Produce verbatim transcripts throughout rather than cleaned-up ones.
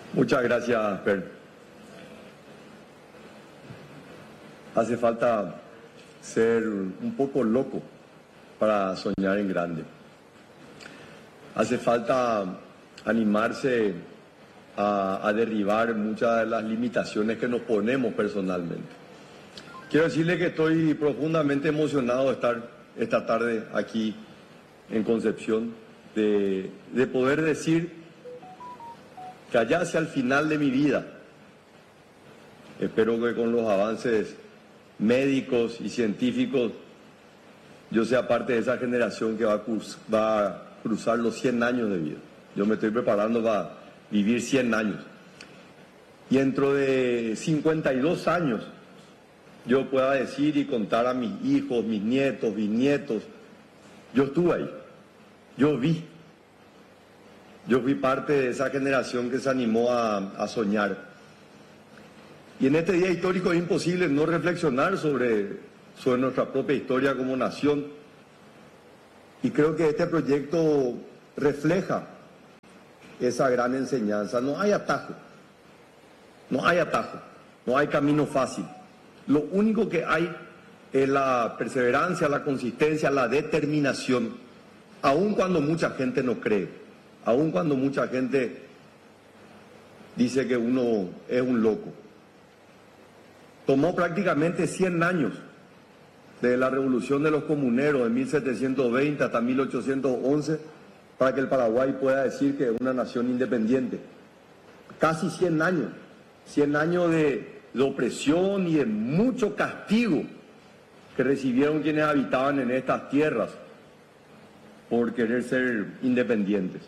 Muchas gracias, Per. Hace falta ser un poco loco para soñar en grande. Hace falta animarse a, a derribar muchas de las limitaciones que nos ponemos personalmente. Quiero decirle que estoy profundamente emocionado de estar esta tarde aquí en Concepción, de, de poder decir que allá hacia el final de mi vida, espero que con los avances médicos y científicos yo sea parte de esa generación que va a, cruz, va a cruzar los cien años de vida. Yo me estoy preparando para vivir cien años. Y dentro de cincuenta y dos años yo pueda decir y contar a mis hijos, mis nietos, bisnietos, yo estuve ahí, yo vi. Yo fui parte de esa generación que se animó a, a soñar. Y en este día histórico es imposible no reflexionar sobre, sobre nuestra propia historia como nación. Y creo que este proyecto refleja esa gran enseñanza. No hay atajo, no hay atajo, no hay camino fácil. Lo único que hay es la perseverancia, la consistencia, la determinación, aun cuando mucha gente no cree. Aun cuando mucha gente dice que uno es un loco. Tomó prácticamente cien años de la revolución de los comuneros de mil setecientos veinte hasta mil ochocientos once para que el Paraguay pueda decir que es una nación independiente. Casi cien años, cien años de, de opresión y de mucho castigo que recibieron quienes habitaban en estas tierras por querer ser independientes.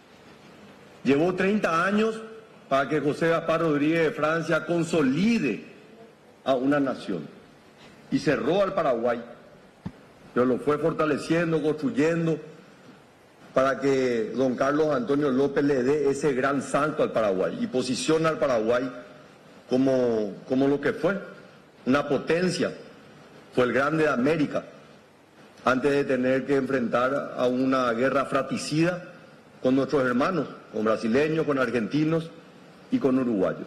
Llevó treinta años para que José Gaspar Rodríguez de Francia consolide a una nación y cerró al Paraguay, pero lo fue fortaleciendo, construyendo para que don Carlos Antonio López le dé ese gran salto al Paraguay y posiciona al Paraguay como, como lo que fue, una potencia, fue el grande de América, antes de tener que enfrentar a una guerra fratricida con nuestros hermanos, con brasileños, con argentinos y con uruguayos.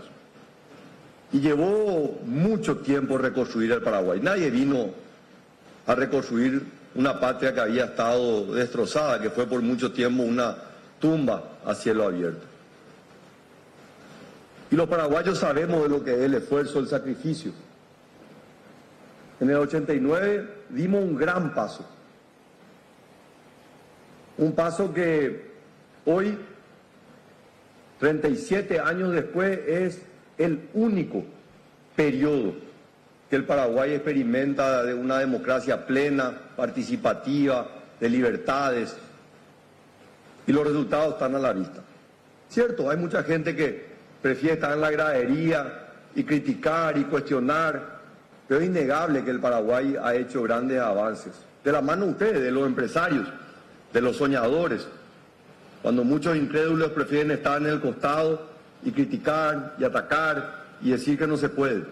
Y llevó mucho tiempo reconstruir el Paraguay. Nadie vino a reconstruir una patria que había estado destrozada, que fue por mucho tiempo una tumba a cielo abierto. Y los paraguayos sabemos de lo que es el esfuerzo, el sacrificio. En el ochenta y nueve dimos un gran paso. Un paso que hoy, treinta y siete años después, es el único periodo que el Paraguay experimenta de una democracia plena, participativa, de libertades, y los resultados están a la vista. Cierto, hay mucha gente que prefiere estar en la gradería y criticar y cuestionar, pero es innegable que el Paraguay ha hecho grandes avances. De la mano de ustedes, de los empresarios, de los soñadores, cuando muchos incrédulos prefieren estar en el costado y criticar y atacar y decir que no se puede.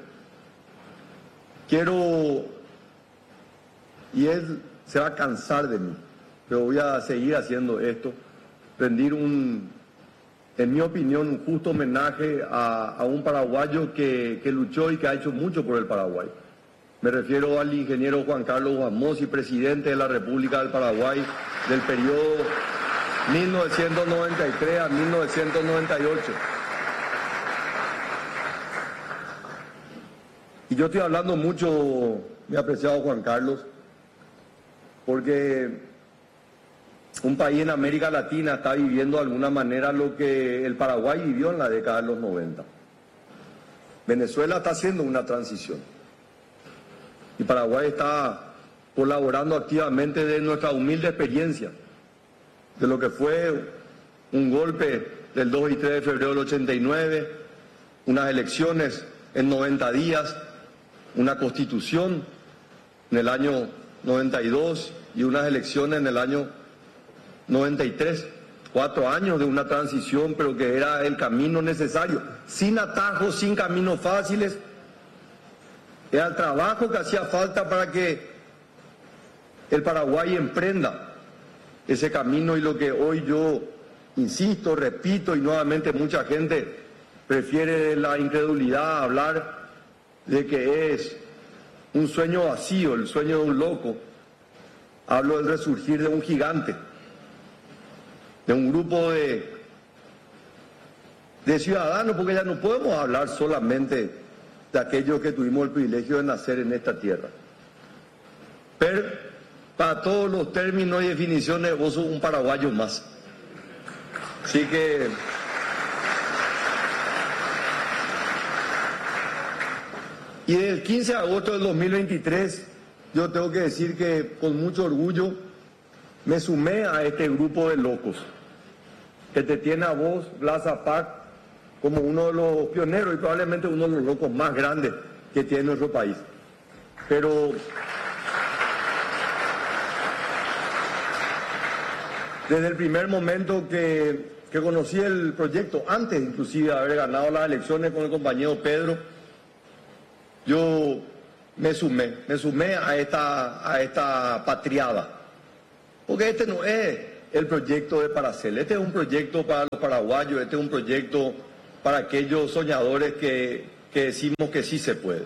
Quiero, y él se va a cansar de mí, pero voy a seguir haciendo esto, rendir un, en mi opinión, un justo homenaje a, a un paraguayo que, que luchó y que ha hecho mucho por el Paraguay. Me refiero al ingeniero Juan Carlos Guamossi, presidente de la República del Paraguay del periodo mil novecientos noventa y tres a mil novecientos noventa y ocho. Y yo estoy hablando mucho, mi apreciado Juan Carlos, porque un país en América Latina está viviendo de alguna manera lo que el Paraguay vivió en la década de los noventa. Venezuela está haciendo una transición y Paraguay está colaborando activamente de nuestra humilde experiencia, de lo que fue un golpe del dos y tres de febrero del ochenta y nueve, unas elecciones en noventa días, una constitución en el año noventa y dos y unas elecciones en el año noventa y tres. Cuatro años de una transición, pero que era el camino necesario, sin atajos, sin caminos fáciles. Era el trabajo que hacía falta para que el Paraguay emprenda ese camino, y lo que hoy yo insisto, repito, y nuevamente mucha gente prefiere la incredulidad hablar de que es un sueño vacío, el sueño de un loco. Hablo del resurgir de un gigante, de un grupo de, de ciudadanos, porque ya no podemos hablar solamente de aquellos que tuvimos el privilegio de nacer en esta tierra. Pero para todos los términos y definiciones, vos sos un paraguayo más. Así que y del quince de agosto del dos mil veintitrés, yo tengo que decir que con mucho orgullo me sumé a este grupo de locos que te tiene a vos, Blas Apac, como uno de los pioneros y probablemente uno de los locos más grandes que tiene nuestro país. Pero desde el primer momento que, que conocí el proyecto, antes inclusive de haber ganado las elecciones con el compañero Pedro, yo me sumé, me sumé a esta, a esta patriada. Porque este no es el proyecto de Paracel, este es un proyecto para los paraguayos, este es un proyecto para aquellos soñadores que, que decimos que sí se puede.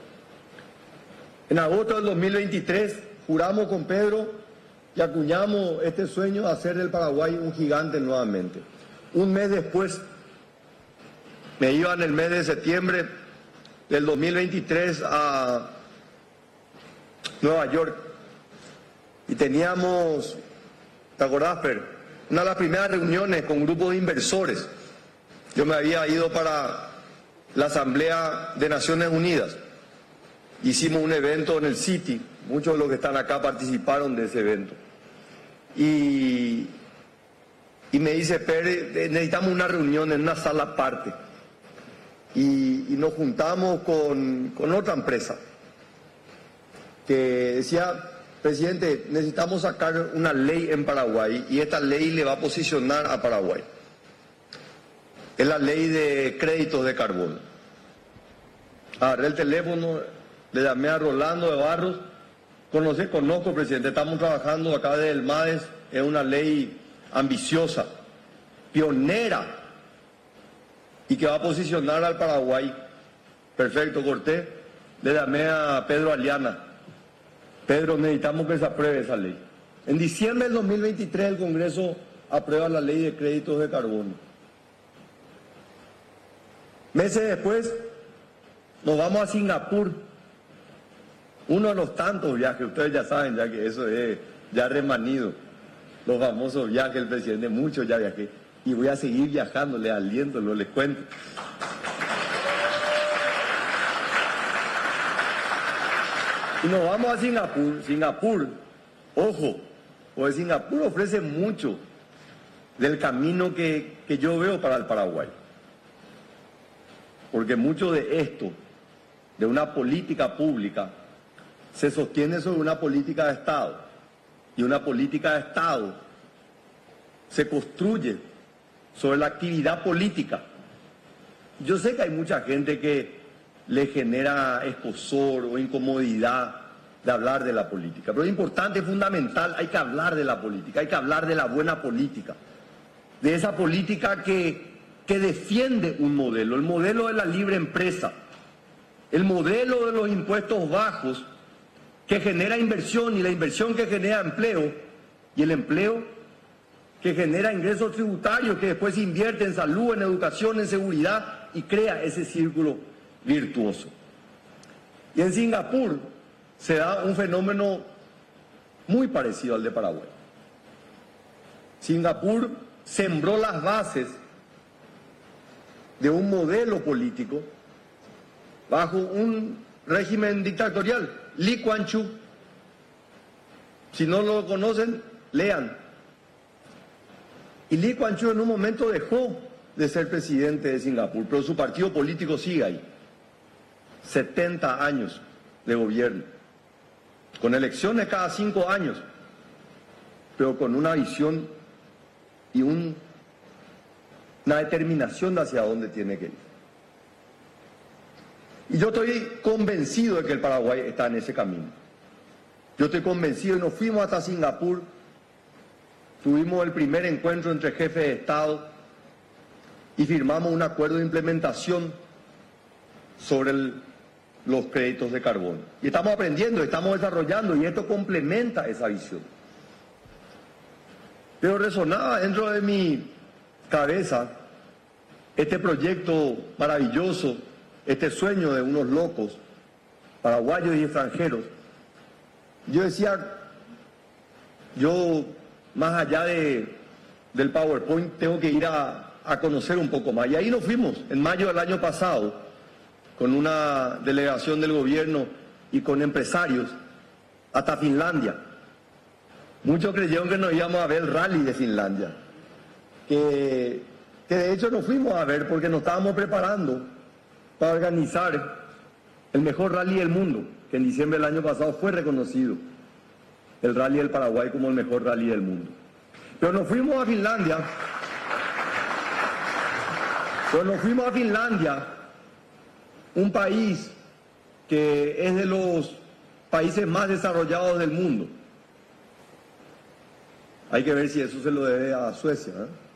En agosto del dos mil veintitrés juramos con Pedro y acuñamos este sueño de hacer del Paraguay un gigante nuevamente. Un mes después, me iba en el mes de septiembre del dos mil veintitrés a Nueva York y teníamos, ¿te acordás, Per? Una de las primeras reuniones con un grupo de inversores. Yo me había ido para la Asamblea de Naciones Unidas. Hicimos un evento en el City, muchos de los que están acá participaron de ese evento. Y, y me dice, Per, necesitamos una reunión en una sala aparte. Y, y nos juntamos con, con otra empresa que decía, presidente, necesitamos sacar una ley en Paraguay y esta ley le va a posicionar a Paraguay. Es la ley de créditos de carbono. Agarré el teléfono, le llamé a Rolando de Barros, conocí, conozco, presidente, estamos trabajando acá desde el MADES, es una ley ambiciosa, pionera, y que va a posicionar al Paraguay. Perfecto, corté, le llamé a Pedro Aliana. Pedro, necesitamos que se apruebe esa ley. En diciembre del dos mil veintitrés el Congreso aprueba la ley de créditos de carbono. Meses después nos vamos a Singapur. Uno de los tantos viajes, ustedes ya saben ya que eso es ya remanido. Los famosos viajes del presidente, muchos ya viajé. Y voy a seguir viajando, les aliento, lo les cuento. Y nos vamos a Singapur. Singapur, ojo, porque Singapur ofrece mucho del camino que, que yo veo para el Paraguay. Porque mucho de esto, de una política pública, se sostiene sobre una política de Estado. Y una política de Estado se construye sobre la actividad política. Yo sé que hay mucha gente que le genera escozor o incomodidad de hablar de la política, pero es importante, es fundamental, hay que hablar de la política, hay que hablar de la buena política, de esa política que, que defiende un modelo, el modelo de la libre empresa, el modelo de los impuestos bajos que genera inversión y la inversión que genera empleo y el empleo que genera ingresos tributarios que después se invierte en salud, en educación, en seguridad y crea ese círculo virtuoso. Y en Singapur se da un fenómeno muy parecido al de Paraguay. Singapur sembró las bases de un modelo político bajo un régimen dictatorial, Lee Kuan Yew. Si no lo conocen, lean. Y Lee Kuan Yew en un momento dejó de ser presidente de Singapur, pero su partido político sigue ahí. setenta años de gobierno, con elecciones cada cinco años, pero con una visión y un, una determinación de hacia dónde tiene que ir. Y yo estoy convencido de que el Paraguay está en ese camino. Yo estoy convencido y nos fuimos hasta Singapur, tuvimos el primer encuentro entre jefes de Estado y firmamos un acuerdo de implementación sobre el, los créditos de carbono. Y estamos aprendiendo, estamos desarrollando, y esto complementa esa visión. Pero resonaba dentro de mi cabeza este proyecto maravilloso, este sueño de unos locos, paraguayos y extranjeros. Yo decía, yo más allá de, del PowerPoint tengo que ir a, a conocer un poco más. Y ahí nos fuimos, en mayo del año pasado, con una delegación del gobierno y con empresarios, hasta Finlandia. Muchos creyeron que nos íbamos a ver el rally de Finlandia, que, que de hecho nos fuimos a ver porque nos estábamos preparando para organizar el mejor rally del mundo, que en diciembre del año pasado fue reconocido, el Rally del Paraguay, como el mejor rally del mundo. Pero nos fuimos a Finlandia, pero nos fuimos a Finlandia, un país que es de los países más desarrollados del mundo. Hay que ver si eso se lo debe a Suecia, ¿eh?